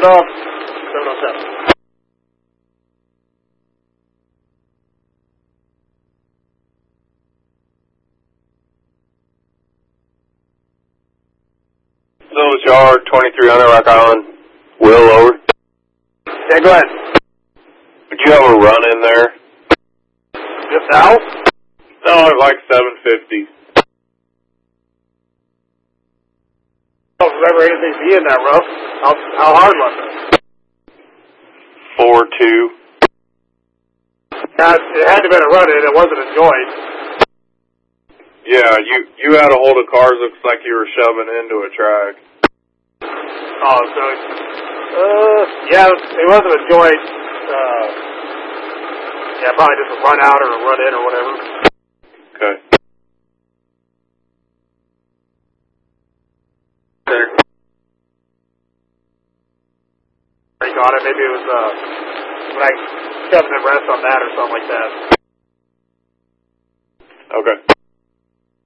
it off. 707. Village Yard, 2300 Rock Island. Will, over. Yeah, go ahead. Would you have a run in there? Just now? No, like 750. I don't remember anything being that rough. How hard was it? 4-2. Yeah, it had to have been a run-in. It wasn't a joint. Yeah, you had a hold of cars. Looks like you were shoving into a track. Oh, so, yeah, it wasn't a joint. Yeah, probably just a run-out or a run-in or whatever. Okay. On it. Maybe it was when I shoved the rest on that or something like that. Okay.